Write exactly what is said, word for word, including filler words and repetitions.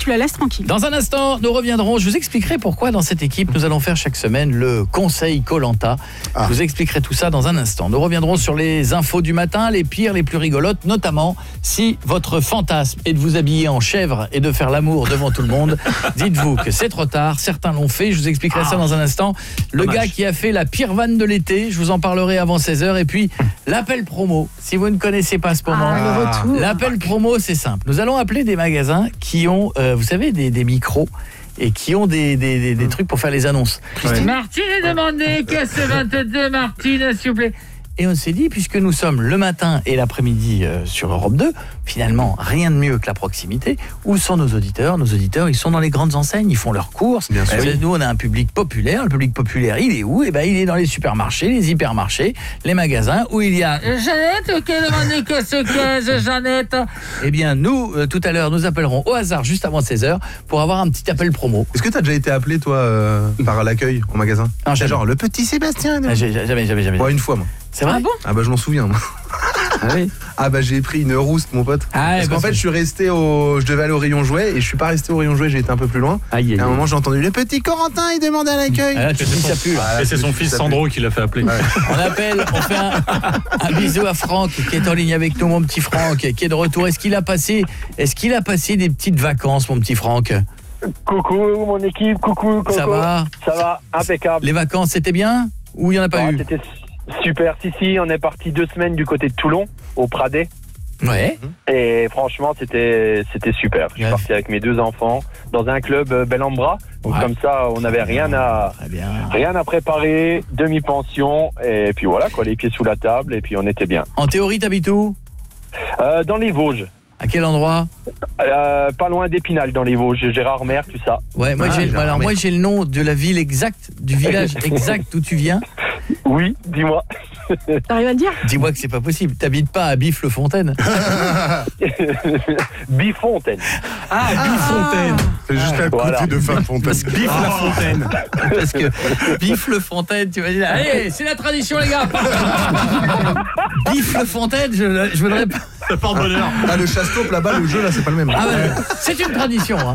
tu la laisses tranquille. Dans un instant, nous reviendrons. Je vous expliquerai pourquoi dans cette équipe, nous allons faire chaque semaine le conseil Koh-Lanta. Ah. Je vous expliquerai tout ça dans un instant. Nous reviendrons sur les infos du matin, les pires, les plus rigolotes, notamment si votre fantasme est de vous habiller en chèvre et de faire l'amour devant tout le monde. Dites-vous que c'est trop tard. Certains l'ont fait. Je vous expliquerai ah. ça dans un instant. Le Dommage. gars qui a fait la pire vanne de l'été, je vous en parlerai avant seize heures. Et puis, l'appel promo. Si vous ne connaissez pas ce moment, ah, l'appel promo, c'est simple. Nous allons appeler des magasins qui ont, euh, vous savez, des, des micros et qui ont des, des, des, des trucs pour faire les annonces. Ouais. Martine est demandé, caisse vingt-deux, Martine, s'il vous plaît. Et on s'est dit, puisque nous sommes le matin et l'après-midi euh, sur Europe deux, finalement, rien de mieux que la proximité. Où sont nos auditeurs ? Nos auditeurs, ils sont dans les grandes enseignes, ils font leurs courses. Bien sûr. Nous, on a un public populaire. Le public populaire, il est où ? Eh ben, il est dans les supermarchés, les hypermarchés, les magasins, où il y a... Jeannette, qui a demandé caisse caisse, Jeannette. Eh bien, nous, euh, tout à l'heure, nous appellerons au hasard, juste avant seize heures, pour avoir un petit appel promo. Est-ce que tu as déjà été appelé, toi, euh, par l'accueil au magasin ? Non, c'est genre, le petit Sébastien. Ah, jamais, jamais, jamais. jamais. Ouais, une fois, moi. C'est vrai ? Ah bon ? Ah bah je m'en souviens moi. Ah oui. Ah bah j'ai pris une rouste mon pote. Ah, parce bah qu'en fait je suis resté au, je devais aller au rayon jouet et je suis pas resté au rayon jouet, j'ai été un peu plus loin. Aïe, aïe, et à un aïe. moment j'ai entendu le petit Corentin, il demande à l'accueil. Ah, là, tu dis ça pue. Ah, et c'est son fils Sandro qui l'a fait appeler. Ouais. On appelle, on fait un, un bisou à Franck qui est en ligne avec nous, mon petit Franck, qui est de retour. Est-ce qu'il a passé, est-ce qu'il a passé des petites vacances, mon petit Franck ? Coucou mon équipe, coucou Coco. Ça va ? Ça va, impeccable. Les vacances, c'était bien ? Ou il n'y en a pas Ah, eu ? C'était super, si si, on est parti deux semaines du côté de Toulon, au Pradet. Ouais. Et franchement, c'était c'était super. Je suis Ouais. parti avec mes deux enfants dans un club euh, Bel-en-Bras. Donc Ouais. comme ça, on n'avait rien à Très bien. rien à préparer, demi-pension et puis voilà quoi, les pieds sous la table et puis on était bien. En théorie, t'habites où ? Euh, dans les Vosges, À quel endroit ? euh, pas loin d'Épinal, dans les Vosges, Gérardmer, tout ça. Ouais, moi Ah, j'ai, j'ai alors remarqué. moi j'ai le nom de la ville exacte, du village exact d'où tu viens. Oui, dis-moi. T'arrives à le dire ? Dis-moi que c'est pas possible. T'habites pas à Bifle-Fontaine. Bifontaine. Ah, Biffontaine. C'est juste à côté Voilà. de fin de fontaine. Bif la fontaine. Parce que Bifle-Fontaine, tu vas dire, allez, c'est la tradition les gars. Bifle-Fontaine, je, je voudrais pas. Ça porte bonheur. Ah le chasse-taupe là-bas, le jeu là c'est pas le même. Ah ouais, c'est une tradition. Hein.